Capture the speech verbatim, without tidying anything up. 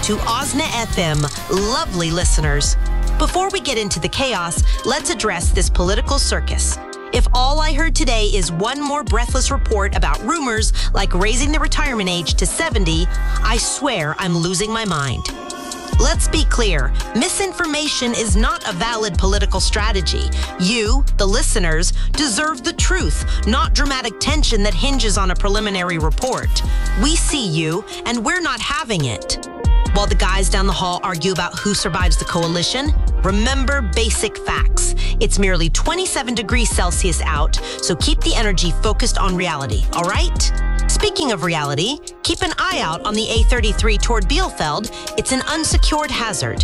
to Osna F M, lovely listeners. Before we get into the chaos, let's address this political circus. If all I heard today is one more breathless report about rumors like raising the retirement age to seventy, I swear I'm losing my mind. Let's be clear, misinformation is not a valid political strategy. You, the listeners, deserve the truth, not dramatic tension that hinges on a preliminary report. We see you, and we're not having it. While the guys down the hall argue about who survives the coalition, remember basic facts. It's merely twenty-seven degrees Celsius out, so keep the energy focused on reality, all right? Speaking of reality, keep an eye out on the A thirty-three toward Bielefeld. It's an unsecured hazard.